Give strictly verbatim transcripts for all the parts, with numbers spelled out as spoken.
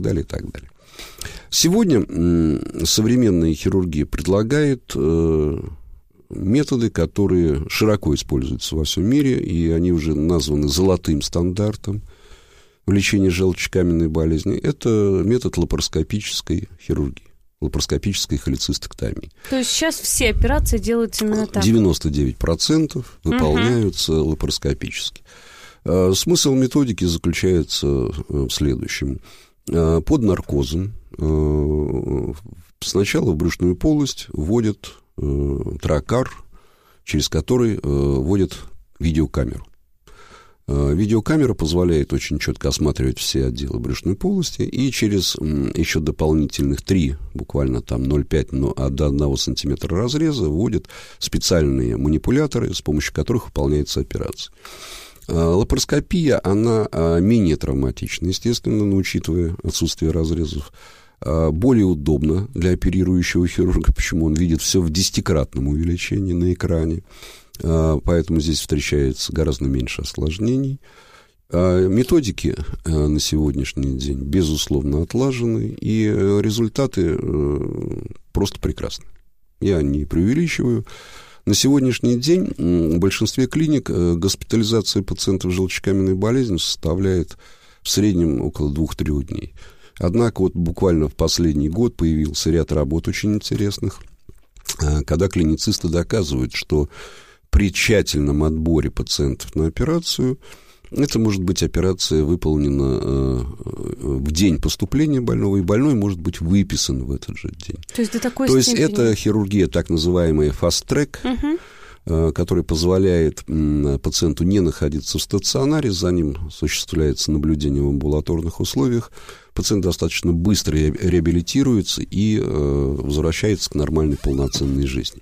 далее, и так далее. Сегодня современная хирургия предлагает методы, которые широко используются во всем мире, и они уже названы золотым стандартом в лечении желчекаменной болезни. Это метод лапароскопической хирургии, лапароскопической холецистэктомии. То есть сейчас все операции делаются именно так? девяносто девять процентов выполняются угу. лапароскопически. Смысл методики заключается в следующем. Под наркозом сначала в брюшную полость вводят тракар, через который вводят видеокамеру. Видеокамера позволяет очень четко осматривать все отделы брюшной полости, и через еще дополнительных три, буквально там ноль целых пять до одного сантиметра разреза вводят специальные манипуляторы, с помощью которых выполняется операция. Лапароскопия, она менее травматична, естественно, но учитывая отсутствие разрезов, более удобна для оперирующего хирурга, почему он видит все в десятикратном увеличении на экране, поэтому здесь встречается гораздо меньше осложнений. Методики на сегодняшний день, безусловно, отлажены, и результаты просто прекрасны. Я не преувеличиваю. На сегодняшний день в большинстве клиник госпитализация пациентов с желчекаменной болезнью составляет в среднем около двух-трех дней. Однако вот буквально в последний год появился ряд работ очень интересных, когда клиницисты доказывают, что при тщательном отборе пациентов на операцию, это может быть операция выполнена в день поступления больного, и больной может быть выписан в этот же день. То есть до такой То степени... есть это хирургия, так называемая fast-track, угу. которая позволяет пациенту не находиться в стационаре, за ним осуществляется наблюдение в амбулаторных условиях, пациент достаточно быстро реабилитируется и возвращается к нормальной полноценной жизни.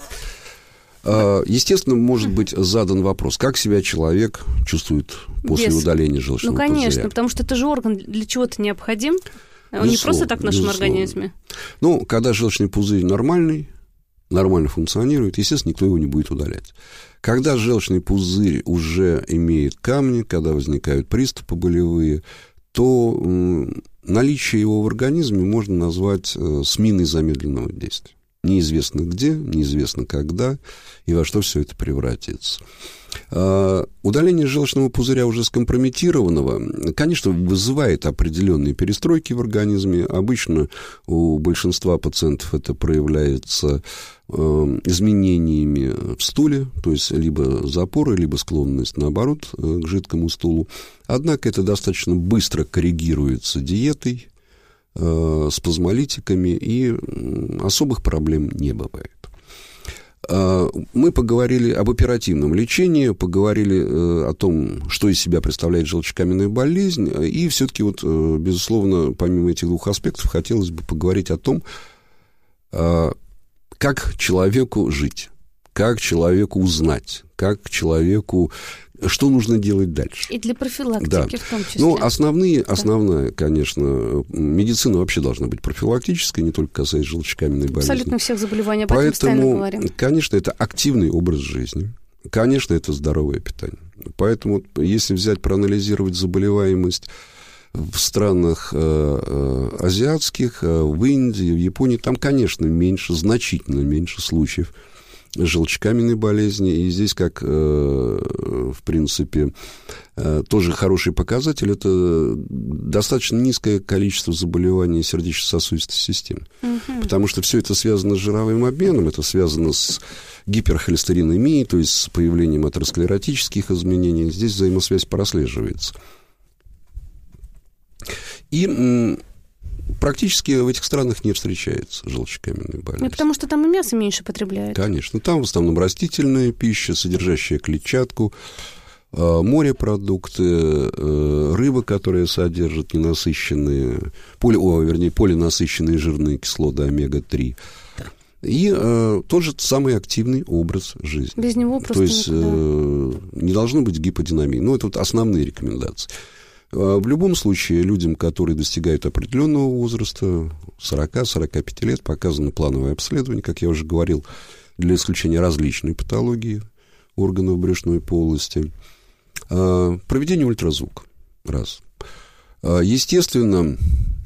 Естественно, может быть задан вопрос, как себя человек чувствует после Без... удаления желчного пузыря. Ну, конечно, пузыря. Потому что это же орган для чего-то необходим. Он не просто так в нашем безусловно. организме. Ну, когда желчный пузырь нормальный, нормально функционирует, естественно, никто его не будет удалять. Когда желчный пузырь уже имеет камни, когда возникают приступы болевые, то наличие его в организме можно назвать сменой замедленного действия. Неизвестно где, неизвестно когда и во что все это превратится. Удаление желчного пузыря уже скомпрометированного, конечно, вызывает определенные перестройки в организме. Обычно у большинства пациентов это проявляется изменениями в стуле, то есть либо запоры, либо склонность, наоборот, к жидкому стулу. Однако это достаточно быстро коррегируется диетой, спазмолитиками, и особых проблем не бывает. Мы поговорили об оперативном лечении, поговорили о том, что из себя представляет желчекаменная болезнь, и все-таки, вот, безусловно, помимо этих двух аспектов, хотелось бы поговорить о том, как человеку жить, как человеку узнать, как человеку... Что нужно делать дальше? И для профилактики, да. В том числе. Ну, основные, да. основная, конечно, медицина вообще должна быть профилактической, не только касаясь желчекаменной болезни. Абсолютно всех заболеваний, об этом постоянно говорим. Конечно, это активный образ жизни, конечно, это здоровое питание. Поэтому, если взять, проанализировать заболеваемость в странах э, э, азиатских, э, в Индии, в Японии, там, конечно, меньше, значительно меньше случаев желчекаменной болезни, и здесь, как, э, в принципе, э, тоже хороший показатель, это достаточно низкое количество заболеваний сердечно-сосудистой системы, угу. Потому что все это связано с жировым обменом, это связано с гиперхолестеринемией, то есть с появлением атеросклеротических изменений, здесь взаимосвязь прослеживается. И... Практически в этих странах не встречается желчекаменной болезни. Ну, потому что там и мясо меньше потребляют. Конечно. Там в основном растительная пища, содержащая клетчатку, морепродукты, рыба, которая содержит ненасыщенные, поли, о, вернее, полинасыщенные жирные кислоты омега три. И э, тот же самый активный образ жизни. Без него просто То есть э, не должно быть гиподинамии. Ну, это вот основные рекомендации. В любом случае, людям, которые достигают определенного возраста, сорок-сорок пять лет, показано плановое обследование, как я уже говорил, для исключения различной патологии органов брюшной полости. Проведение ультразвука. Раз. Естественно,